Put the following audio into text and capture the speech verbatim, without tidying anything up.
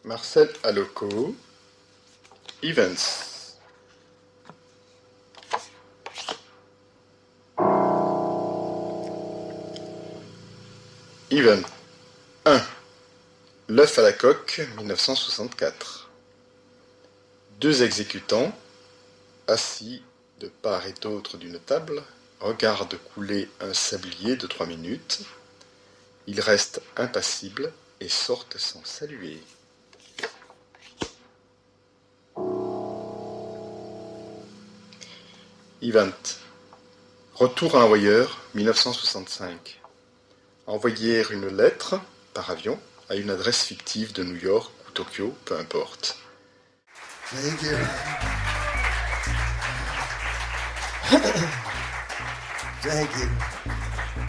Marcel Aloco, Events. Event un. L'œuf à la coque, mille neuf cent soixante-quatre. Deux exécutants, assis de part et d'autre d'une table, regardent couler un sablier de trois minutes. Ils restent impassibles et sortent sans saluer. Event. Retour à un voyeur, mille neuf cent soixante-cinq. Envoyer une lettre, par avion, à une adresse fictive de New York ou Tokyo, peu importe. Thank you. Thank you.